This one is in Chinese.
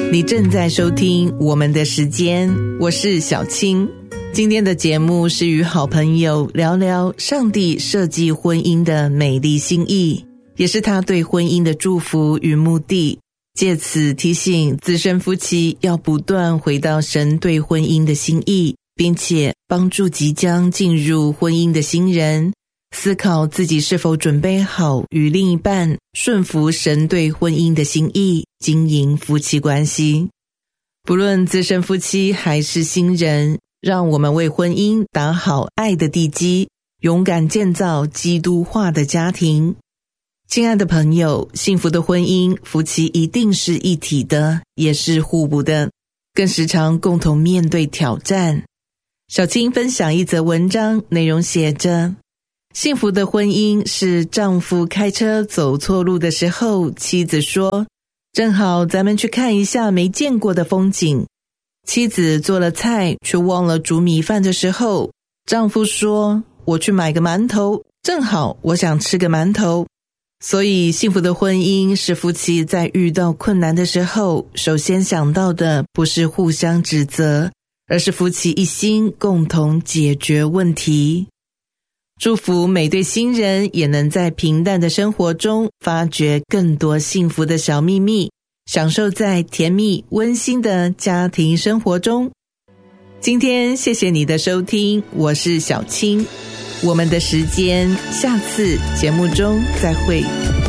你正在收听我们的时间，我是小青。今天的节目是与好朋友聊聊上帝设计婚姻的美丽心意，也是他对婚姻的祝福与目的，借此提醒资深夫妻要不断回到神对婚姻的心意，并且帮助即将进入婚姻的新人思考自己是否准备好与另一半顺服神对婚姻的心意，经营夫妻关系。不论资深夫妻还是新人，让我们为婚姻打好爱的地基，勇敢建造基督化的家庭。亲爱的朋友，幸福的婚姻，夫妻一定是一体的，也是互补的，更时常共同面对挑战。小青分享一则文章，内容写着：幸福的婚姻是丈夫开车走错路的时候，妻子说，正好咱们去看一下没见过的风景。妻子做了菜却忘了煮米饭的时候，丈夫说，我去买个馒头，正好我想吃个馒头。所以幸福的婚姻是夫妻在遇到困难的时候，首先想到的不是互相指责，而是夫妻一心共同解决问题。祝福每对新人也能在平淡的生活中发掘更多幸福的小秘密，享受在甜蜜温馨的家庭生活中。今天谢谢你的收听，我是小青，我们的时间下次节目中再会。